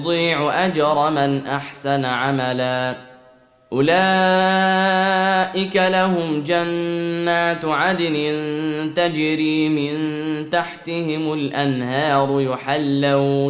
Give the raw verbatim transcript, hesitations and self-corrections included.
يضيع أجر من أحسن عملا. أولئك لهم جنات عدن تجري من تحتهم الأنهار يحلون